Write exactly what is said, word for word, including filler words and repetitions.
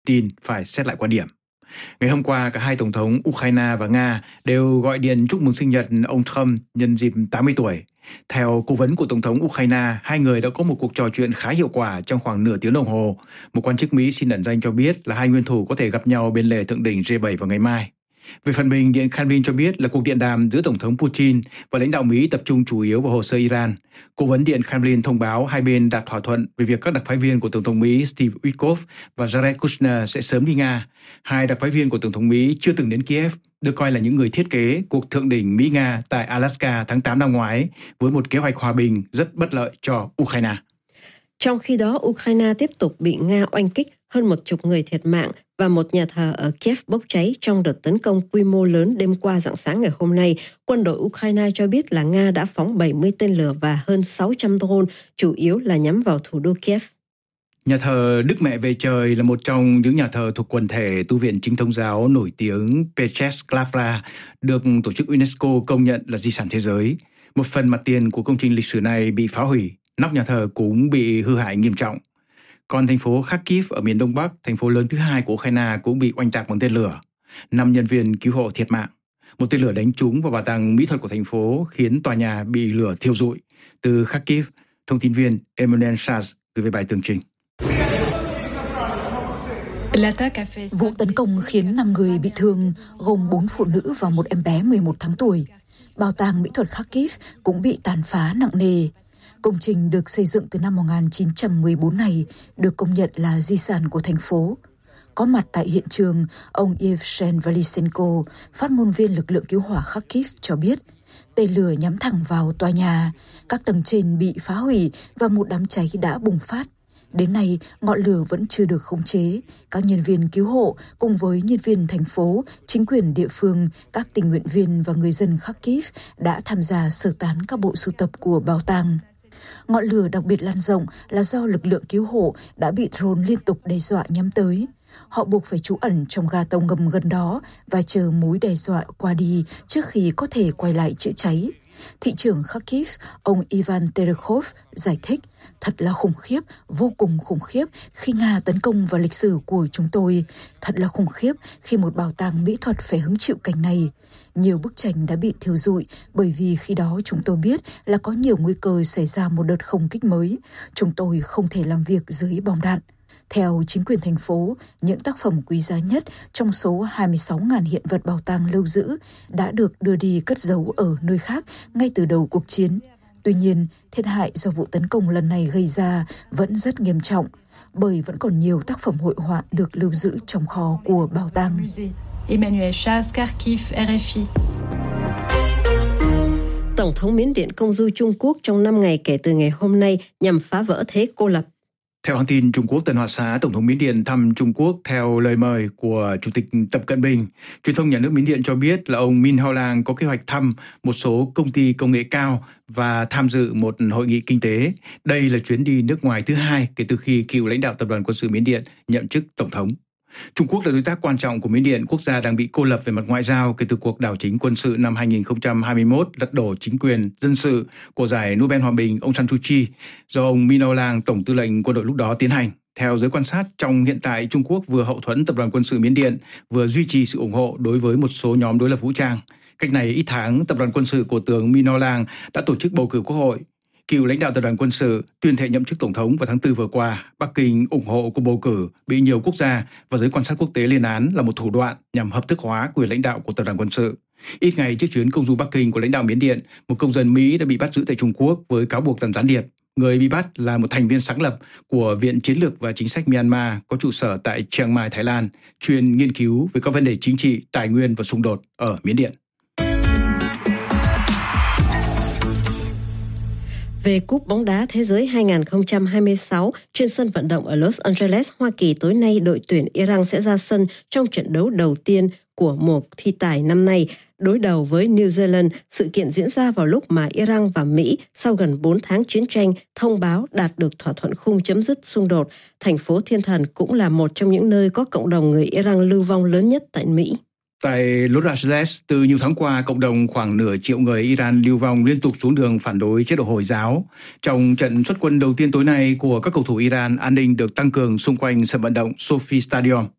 Putin phải xét lại quan điểm. Ngày hôm qua, cả hai tổng thống Ukraine và Nga đều gọi điện chúc mừng sinh nhật ông Trump nhân dịp tám mươi tuổi. Theo cố vấn của Tổng thống Ukraine, hai người đã có một cuộc trò chuyện khá hiệu quả trong khoảng nửa tiếng đồng hồ. Một quan chức Mỹ xin ẩn danh cho biết là hai nguyên thủ có thể gặp nhau bên lề thượng đỉnh G bảy vào ngày mai. Về phần mình, Điện Kremlin cho biết là cuộc điện đàm giữa Tổng thống Putin và lãnh đạo Mỹ tập trung chủ yếu vào hồ sơ Iran. Cố vấn Điện Kremlin thông báo hai bên đạt thỏa thuận về việc các đặc phái viên của Tổng thống Mỹ Steve Witkoff và Jared Kushner sẽ sớm đi Nga. Hai đặc phái viên của Tổng thống Mỹ chưa từng đến Kiev, được coi là những người thiết kế cuộc thượng đỉnh Mỹ-Nga tại Alaska tháng tám năm ngoái, với một kế hoạch hòa bình rất bất lợi cho Ukraine. Trong khi đó, Ukraine tiếp tục bị Nga oanh kích, hơn một chục người thiệt mạng và một nhà thờ ở Kiev bốc cháy trong đợt tấn công quy mô lớn đêm qua rạng sáng ngày hôm nay. Quân đội Ukraine cho biết là Nga đã phóng bảy mươi tên lửa và hơn sáu trăm drone, chủ yếu là nhắm vào thủ đô Kiev. Nhà thờ Đức Mẹ Về Trời là một trong những nhà thờ thuộc quần thể tu viện Chính thống giáo nổi tiếng Petresklavra, được tổ chức UNESCO công nhận là di sản thế giới. Một phần mặt tiền của công trình lịch sử này bị phá hủy, nóc nhà thờ cũng bị hư hại nghiêm trọng. Còn thành phố Kharkiv ở miền Đông Bắc, thành phố lớn thứ hai của Ukraine, cũng bị oanh tạc bằng tên lửa. Năm nhân viên cứu hộ thiệt mạng. Một tên lửa đánh trúng vào bảo tàng mỹ thuật của thành phố khiến tòa nhà bị lửa thiêu rụi. Từ Kharkiv, thông tin viên Emmanuel Charles gửi về bài tường trình. Vụ tấn công khiến năm người bị thương, gồm bốn phụ nữ và một em bé mười một tháng tuổi. Bảo tàng mỹ thuật Kharkiv cũng bị tàn phá nặng nề. Công trình được xây dựng từ năm một nghìn chín trăm mười bốn này được công nhận là di sản của thành phố. Có mặt tại hiện trường, ông Yevhen Valisenko, phát ngôn viên lực lượng cứu hỏa Kharkiv cho biết, tên lửa nhắm thẳng vào tòa nhà, các tầng trên bị phá hủy và một đám cháy đã bùng phát. Đến nay, ngọn lửa vẫn chưa được khống chế. Các nhân viên cứu hộ cùng với nhân viên thành phố, chính quyền địa phương, các tình nguyện viên và người dân Kharkiv đã tham gia sơ tán các bộ sưu tập của bảo tàng. Ngọn lửa đặc biệt lan rộng là do lực lượng cứu hộ đã bị drone liên tục đe dọa nhắm tới. Họ buộc phải trú ẩn trong ga tàu ngầm gần đó và chờ mối đe dọa qua đi trước khi có thể quay lại chữa cháy. Thị trưởng Kharkiv, ông Ivan Terekhov giải thích, thật là khủng khiếp, vô cùng khủng khiếp khi Nga tấn công vào lịch sử của chúng tôi. Thật là khủng khiếp khi một bảo tàng mỹ thuật phải hứng chịu cảnh này. Nhiều bức tranh đã bị thiêu rụi bởi vì khi đó chúng tôi biết là có nhiều nguy cơ xảy ra một đợt không kích mới. Chúng tôi không thể làm việc dưới bom đạn. Theo chính quyền thành phố, những tác phẩm quý giá nhất trong số hai mươi sáu nghìn hiện vật bảo tàng lưu giữ đã được đưa đi cất giấu ở nơi khác ngay từ đầu cuộc chiến. Tuy nhiên, thiệt hại do vụ tấn công lần này gây ra vẫn rất nghiêm trọng, bởi vẫn còn nhiều tác phẩm hội họa được lưu giữ trong kho của bảo tàng. Emmanuel Charles, Kharkiv, R F I. Tổng thống Miến Điện công du Trung Quốc trong năm ngày kể từ ngày hôm nay nhằm phá vỡ thế cô lập. Theo hãng tin Trung Quốc Tân Hoa Xã, Tổng thống Miến Điện thăm Trung Quốc theo lời mời của Chủ tịch Tập Cận Bình. Truyền thông nhà nước Miến Điện cho biết là ông Min Hao Lang có kế hoạch thăm một số công ty công nghệ cao và tham dự một hội nghị kinh tế. Đây là chuyến đi nước ngoài thứ hai kể từ khi cựu lãnh đạo Tập đoàn Quân sự Miến Điện nhậm chức Tổng thống. Trung Quốc là đối tác quan trọng của Miến Điện, quốc gia đang bị cô lập về mặt ngoại giao kể từ cuộc đảo chính quân sự năm hai nghìn không trăm hai mươi mốt lật đổ chính quyền dân sự của giải Nobel Hòa bình ông San Suu Kyi do ông Min Aung Hlaing, tổng tư lệnh quân đội lúc đó tiến hành. Theo giới quan sát, trong hiện tại Trung Quốc vừa hậu thuẫn Tập đoàn Quân sự Miến Điện, vừa duy trì sự ủng hộ đối với một số nhóm đối lập vũ trang. Cách này ít tháng, Tập đoàn Quân sự của tướng Min Aung Hlaing đã tổ chức bầu cử quốc hội. Cựu lãnh đạo Tập đoàn Quân sự tuyên thệ nhậm chức Tổng thống vào tháng tư vừa qua. Bắc Kinh ủng hộ cuộc bầu cử bị nhiều quốc gia và giới quan sát quốc tế lên án là một thủ đoạn nhằm hợp thức hóa quyền lãnh đạo của Tập đoàn Quân sự. Ít ngày trước chuyến công du Bắc Kinh của lãnh đạo Miến Điện, một công dân Mỹ đã bị bắt giữ tại Trung Quốc với cáo buộc làm gián điệp. Người bị bắt là một thành viên sáng lập của Viện Chiến lược và Chính sách Myanmar có trụ sở tại Chiang Mai, Thái Lan, chuyên nghiên cứu về các vấn đề chính trị, tài nguyên và xung đột ở Miến Điện. Về Cúp bóng đá Thế giới hai không hai sáu, trên sân vận động ở Los Angeles, Hoa Kỳ, tối nay đội tuyển Iran sẽ ra sân trong trận đấu đầu tiên của mùa thi tài năm nay, đối đầu với New Zealand. Sự kiện diễn ra vào lúc mà Iran và Mỹ, sau gần bốn tháng chiến tranh, thông báo đạt được thỏa thuận khung chấm dứt xung đột. Thành phố Thiên Thần cũng là một trong những nơi có cộng đồng người Iran lưu vong lớn nhất tại Mỹ. Tại Los Angeles, từ nhiều tháng qua, cộng đồng khoảng nửa triệu người Iran lưu vong liên tục xuống đường phản đối chế độ Hồi giáo. Trong trận xuất quân đầu tiên tối nay của các cầu thủ Iran, an ninh được tăng cường xung quanh sân vận động Sophie Stadium.